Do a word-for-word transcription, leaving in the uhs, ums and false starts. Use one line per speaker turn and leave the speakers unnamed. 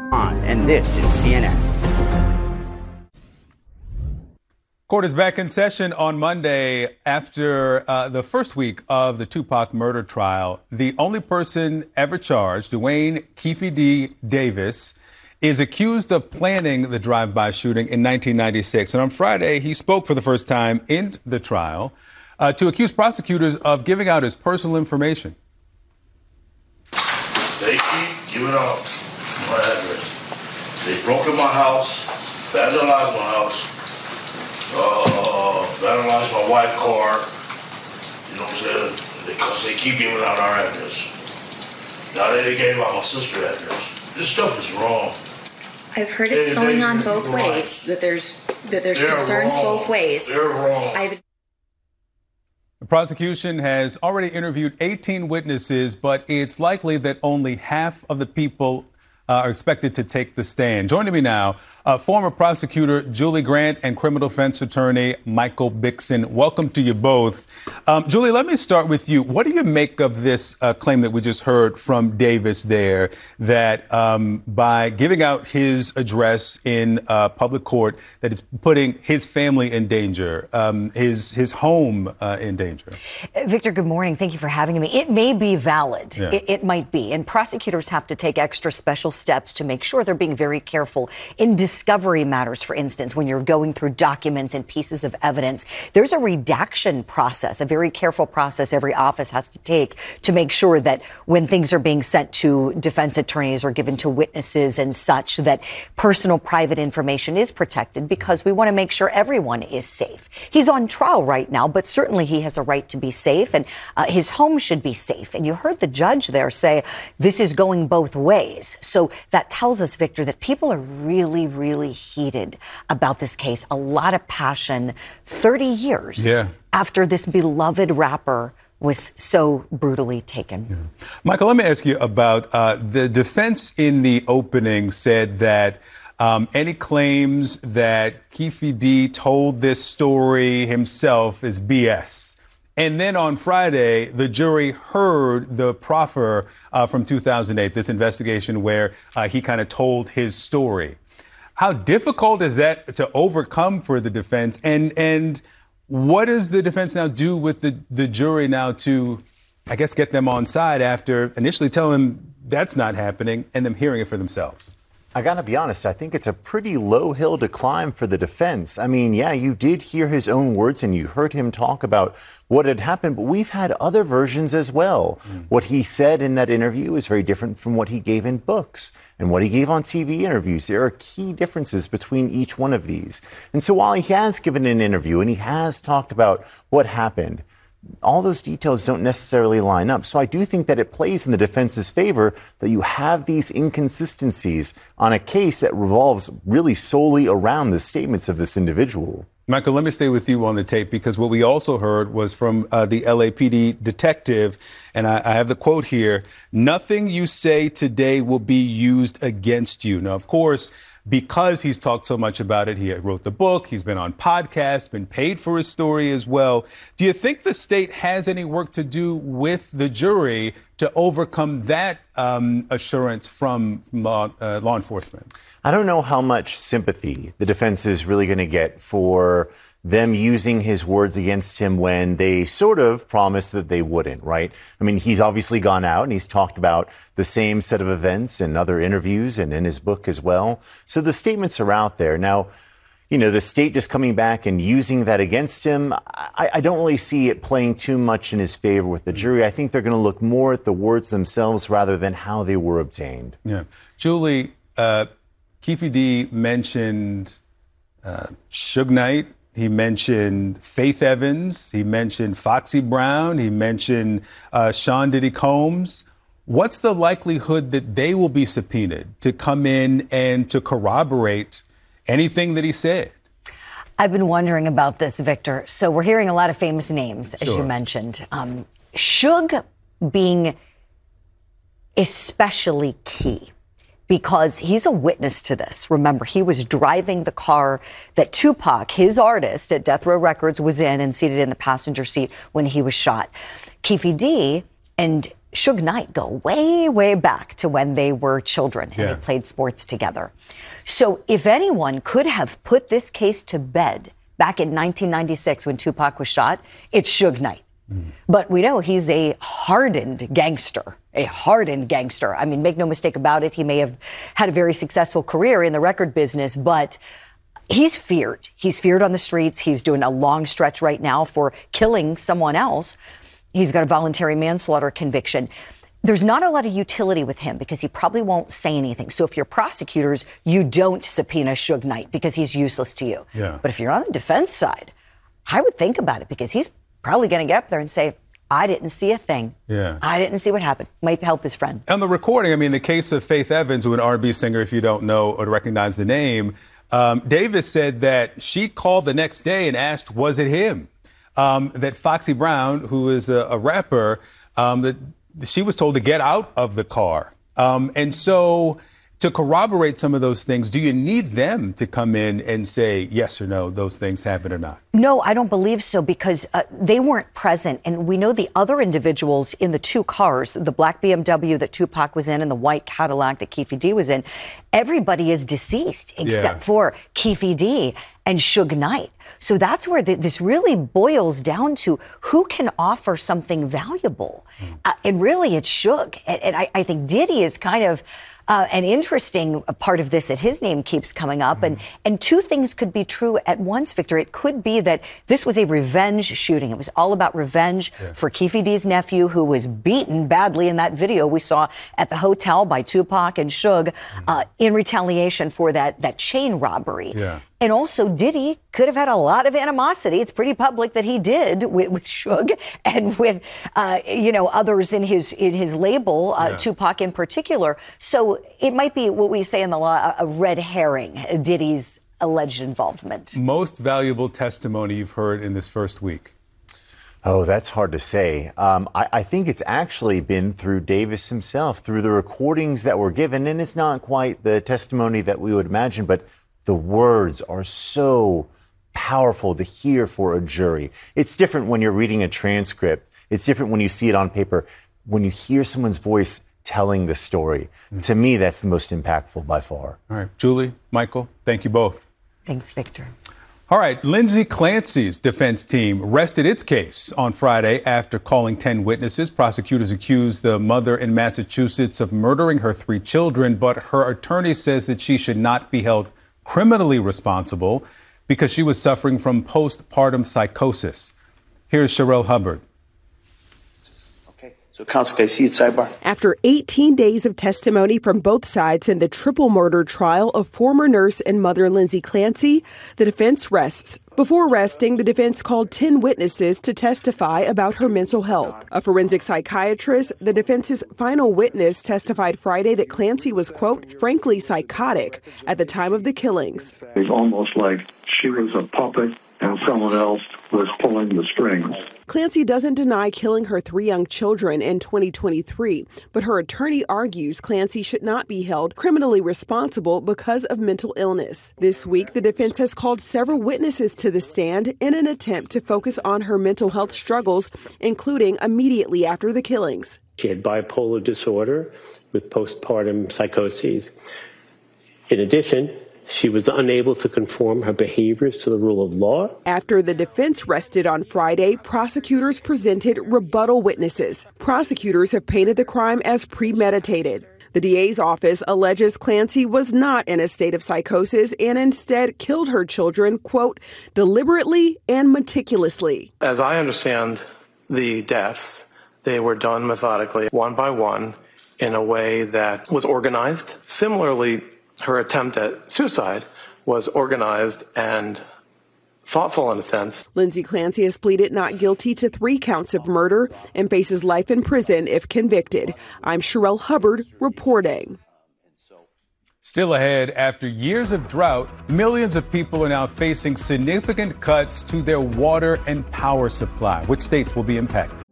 And this is C N N.
Court is back in session on Monday after uh, the first week of the Tupac murder trial. The only person ever charged, Duane Keffe D. Davis, is accused of planning the drive-by shooting in nineteen ninety-six. And on Friday, he spoke for the first time in the trial uh, to accuse prosecutors of giving out his personal information.
They keep giving out my address. They broke in my house, vandalized my house, uh, vandalized my white car, you know what I'm saying? Because they keep giving out our address. Now they gave out my sister's address. This stuff is wrong.
I've heard it's
They-
going
they-
on both
right.
ways, that there's that there's
They're
concerns
wrong.
both ways.
They're wrong.
I've
The prosecution has already interviewed eighteen witnesses, but it's likely that only half of the people uh, are expected to take the stand. Joining me now, uh, former prosecutor Julie Grant and criminal defense attorney Michael Bixson. Welcome to you both. Um, Julie, let me start with you. What do you make of this uh, claim that we just heard from Davis there, that um, by giving out his address in uh, public court, that it's putting his family in danger, um, his his home uh, in danger?
Victor, good morning. Thank you for having me. It may be valid.
Yeah.
It, it might be. And prosecutors have to take extra special steps to make sure they're being very careful in discovery matters. For instance, when you're going through documents and pieces of evidence, there's a redaction process, a very careful process every office has to take to make sure that when things are being sent to defense attorneys or given to witnesses and such, that personal private information is protected, because we want to make sure everyone is safe. He's on trial right now, but certainly he has a right to be safe, and uh, his home should be safe. And you heard the judge there say this is going both ways. So that tells us, Victor, that people are really, really heated about this case. A lot of passion, thirty years
Yeah.
after this beloved rapper was so brutally taken.
Yeah. Michael, let me ask you about uh, the defense in the opening said that um, any claims that Keffe D told this story himself is B S. And then on Friday, the jury heard the proffer uh, from two thousand eight, this investigation where uh, he kind of told his story. How difficult is that to overcome for the defense? And and what does the defense now do with the, the jury now to, I guess, get them on side after initially telling them that's not happening and them hearing it for themselves?
I got to be honest, I think it's a pretty low hill to climb for the defense. I mean, yeah, you did hear his own words and you heard him talk about what had happened, but we've had other versions as well. Mm. What he said in that interview is very different from what he gave in books and what he gave on T V interviews. There are key differences between each one of these. And so while he has given an interview and he has talked about what happened, all those details don't necessarily line up. So I do think that it plays in the defense's favor that you have these inconsistencies on a case that revolves really solely around the statements of this individual.
Michael, let me stay with you on the tape, because what we also heard was from uh, the L A P D detective, and I, I have the quote here: "Nothing you say today will be used against you." Now, of course, because he's talked so much about it, he wrote the book, he's been on podcasts, been paid for his story as well. Do you think the state has any work to do with the jury to overcome that um, assurance from law, uh, law enforcement?
I don't know how much sympathy the defense is really going to get for them using his words against him when they sort of promised that they wouldn't, right? I mean, he's obviously gone out and he's talked about the same set of events in other interviews and in his book as well. So the statements are out there. Now, you know, the state just coming back and using that against him, I, I don't really see it playing too much in his favor with the jury. I think they're going to look more at the words themselves rather than how they were obtained.
Yeah. Julie, uh, Keffe D mentioned uh, Suge Knight. He mentioned Faith Evans. He mentioned Foxy Brown. He mentioned uh, Sean Diddy Combs. What's the likelihood that they will be subpoenaed to come in and to corroborate anything that he said?
I've been wondering about this, Victor. So we're hearing a lot of famous names, as
Sure.
you mentioned. Um, Suge being especially key, because he's a witness to this. Remember, he was driving the car that Tupac, his artist at Death Row Records, was in and seated in the passenger seat when he was shot. Keffe D and Suge Knight go way, way back to when they were children and
Yeah.
they played sports together. So if anyone could have put this case to bed back in nineteen ninety-six when Tupac was shot, it's Suge Knight. Mm. But we know he's a hardened gangster, a hardened gangster. I mean, make no mistake about it. He may have had a very successful career in the record business, but he's feared. He's feared on the streets. He's doing a long stretch right now for killing someone else. He's got a voluntary manslaughter conviction. There's not a lot of utility with him because he probably won't say anything. So if you're prosecutors, you don't subpoena Suge Knight because he's useless to you.
Yeah.
But if you're on the defense side, I would think about it because he's probably going to get up there and say, I didn't see a thing.
Yeah.
I didn't see what happened. Might help his friend.
On the recording, I mean, the case of Faith Evans, who an R and B singer, if you don't know or recognize the name, um, Davis said that she called the next day and asked, was it him? Um, that Foxy Brown, who is a, a rapper, um, that she was told to get out of the car. Um, and so to corroborate some of those things, do you need them to come in and say yes or no, those things happened or not?
No, I don't believe so because uh, they weren't present. And we know the other individuals in the two cars, the black B M W that Tupac was in and the white Cadillac that Keffe D was in, everybody is deceased except
Yeah.
for Keffe D and Suge Knight. So that's where the, this really boils down to who can offer something valuable. Mm. Uh, and really, it's Suge. And, and I, I think Diddy is kind of Uh, an interesting part of this that his name keeps coming up. And, and two things could be true at once, Victor. It could be that this was a revenge shooting. It was all about revenge yeah. for Keffe D's nephew, who was beaten badly in that video we saw at the hotel by Tupac and Suge uh, in retaliation for that, that chain robbery.
Yeah.
And also, Diddy could have had a lot of animosity. It's pretty public that he did with, with Suge and with, uh, you know, others in his in his label, uh, yeah. Tupac in particular. So it might be what we say in the law, a red herring, Diddy's alleged involvement.
Most valuable testimony you've heard in this first week?
Oh, that's hard to say. Um, I, I think it's actually been through Davis himself, through the recordings that were given. And it's not quite the testimony that we would imagine, but the words are so powerful to hear for a jury. It's different when you're reading a transcript. It's different when you see it on paper. When you hear someone's voice telling the story, mm-hmm. to me, that's the most impactful by far.
All right. Julie, Michael, thank you both.
Thanks, Victor.
All right. Lindsay Clancy's defense team rested its case on Friday after calling ten witnesses. Prosecutors accused the mother in Massachusetts of murdering her three children, but her attorney says that she should not be held criminally responsible because she was suffering from postpartum psychosis. Here's Sherelle Hubbard.
Okay, so counsel, can I see it sidebar?
After eighteen days of testimony from both sides in the triple murder trial of former nurse and mother Lindsay Clancy, the defense rests. Before resting, the defense called ten witnesses to testify about her mental health. A forensic psychiatrist, the defense's final witness, testified Friday that Clancy was, quote, frankly psychotic at the time of the killings.
It's almost like she was a puppet and someone else was pulling the strings.
Clancy doesn't deny killing her three young children in twenty twenty-three, but her attorney argues Clancy should not be held criminally responsible because of mental illness. This week, the defense has called several witnesses to the stand in an attempt to focus on her mental health struggles, including immediately after the killings.
She had bipolar disorder with postpartum psychoses. In addition, she was unable to conform her behaviors to the rule of law.
After the defense rested on Friday, prosecutors presented rebuttal witnesses. Prosecutors have painted the crime as premeditated. The D A's office alleges Clancy was not in a state of psychosis and instead killed her children, quote, deliberately and meticulously.
As I understand the deaths, they were done methodically, one by one, in a way that was organized. Similarly, her attempt at suicide was organized and thoughtful in a sense.
Lindsay Clancy has pleaded not guilty to three counts of murder and faces life in prison if convicted. I'm Sherelle Hubbard reporting.
Still ahead, after years of drought, millions of people are now facing significant cuts to their water and power supply. Which states will be impacted?